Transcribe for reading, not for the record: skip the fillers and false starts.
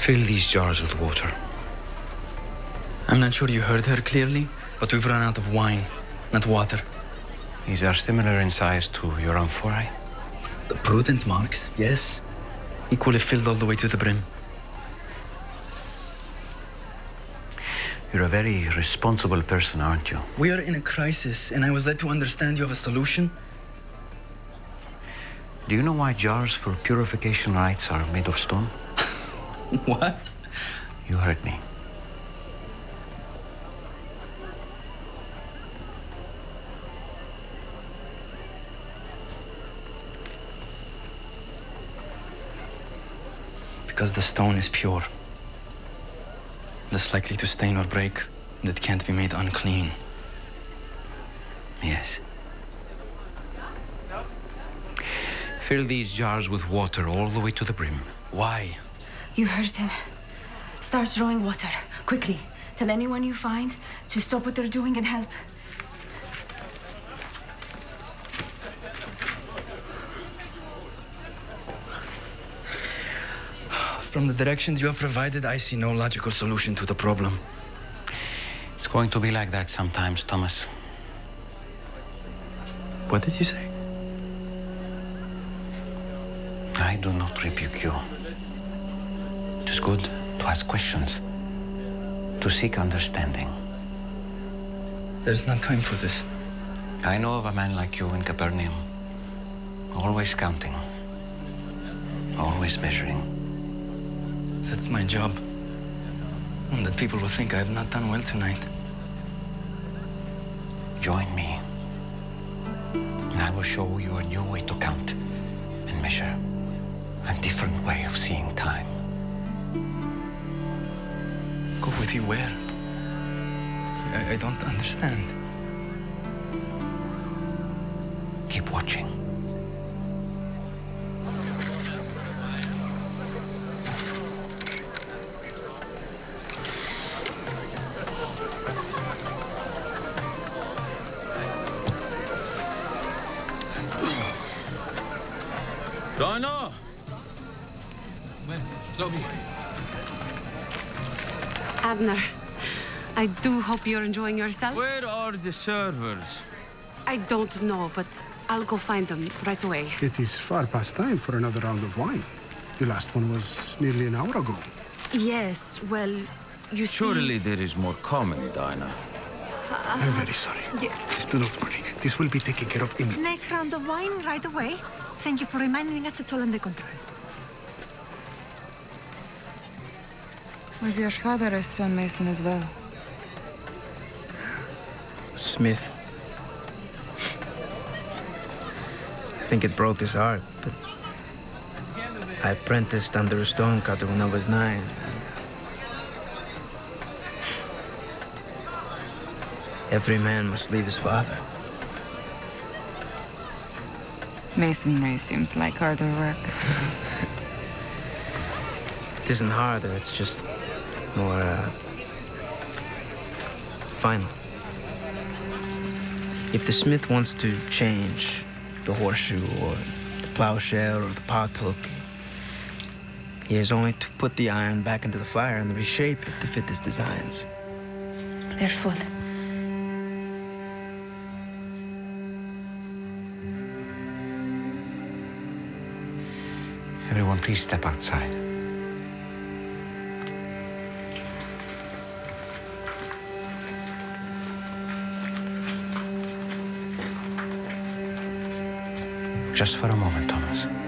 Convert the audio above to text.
Fill these jars with water. I'm not sure you heard her clearly, but we've run out of wine, not water. These are similar in size to your amphorae. The prudent marks, yes. Equally filled all the way to the brim. You're a very responsible person, aren't you? We are in a crisis, and I was led to understand you have a solution. Do you know why jars for purification rites are made of stone? What? You heard me. Because the stone is pure. Less likely to stain or break. That can't be made unclean. Yes. Fill these jars with water all the way to the brim. Why? You heard him. Start drawing water, quickly. Tell anyone you find to stop what they're doing and help. From the directions you have provided, I see no logical solution to the problem. It's going to be like that sometimes, Thomas. What did you say? I do not rebuke you. It is good to ask questions, to seek understanding. There's not time for this. I know of a man like you in Capernaum, always counting, always measuring. That's my job. And that people will think I have not done well tonight. Join me, and I will show you a new way to count and measure, a different way of seeing time. Go with you where? I don't understand. Keep watching. Dinah! Zoe. Abner, I do hope you're enjoying yourself. Where are the servers? I don't know, but I'll go find them right away. It is far past time for another round of wine. The last one was nearly an hour ago. Yes, well, you see... Surely there is more coming, Dinah. I'm very sorry. Please do not worry. This will be taken care of immediately. Next round of wine right away. Thank you for reminding us it's all under control. Was your father a stonemason as well? Smith. I think it broke his heart, but I apprenticed under a stonecutter when I was 9. Every man must leave his father. Masonry seems like harder work. It isn't harder, it's just more, final. If the smith wants to change the horseshoe or the plowshare or the pothook, he has only to put the iron back into the fire and reshape it to fit his designs. They're full. Everyone, please step outside. Just for a moment, Thomas.